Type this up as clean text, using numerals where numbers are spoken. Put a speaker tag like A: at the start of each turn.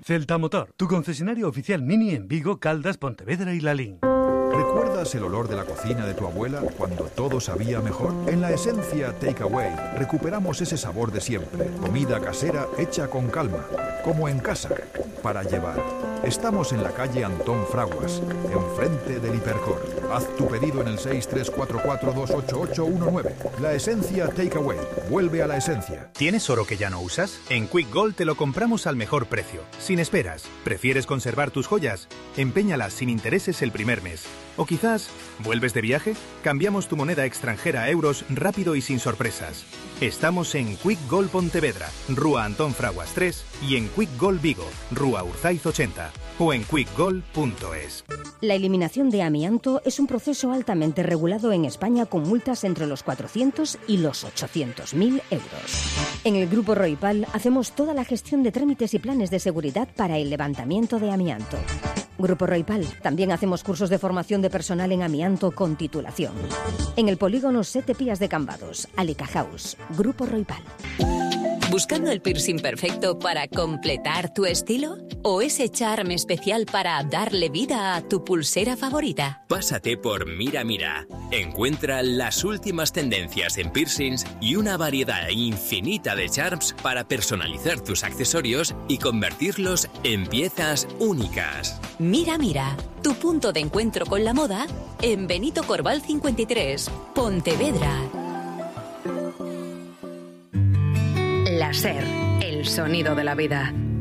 A: Celta Motor, tu concesionario oficial Mini en Vigo, Caldas, Pontevedra y Lalín.
B: ¿Recuerdas el olor de la cocina de tu abuela cuando todo sabía mejor? En la Esencia Takeaway recuperamos ese sabor de siempre. Comida casera hecha con calma, como en casa, para llevar. Estamos en la calle Antón Fraguas, enfrente del Hipercor. Haz tu pedido en el 634428819. La Esencia Takeaway. Vuelve a la esencia.
C: ¿Tienes oro que ya no usas? En Quick Gold te lo compramos al mejor precio, sin esperas. ¿Prefieres conservar tus joyas? Empeñalas sin intereses el primer mes. O quizás, ¿vuelves de viaje? Cambiamos tu moneda extranjera a euros rápido y sin sorpresas. Estamos en Quick Gold Pontevedra, Rúa Antón Fraguas 3 y en Quick Gold Vigo, Rúa Urzaiz 80 o en quickgold.es.
D: La eliminación de amianto es un proceso altamente regulado en España con multas entre los 400 y los 800.000 euros. En el Grupo Roipal hacemos toda la gestión de trámites y planes de seguridad para el levantamiento de amianto. Grupo Roipal, también hacemos cursos de formación de personal en amianto con titulación. En el polígono Sete Pías de Cambados, Alicajaus, Grupo Roipal.
E: ¿Buscando el piercing perfecto para completar tu estilo? ¿O ese charme especial para darle vida a tu pulsera favorita?
F: Pásate por Mira Mira. Encuentra las últimas tendencias en piercings y una variedad infinita de charms para personalizar tus accesorios y convertirlos en piezas únicas.
E: Mira Mira, tu punto de encuentro con la moda en Benito Corval 53, Pontevedra.
G: La SER, el sonido de la vida.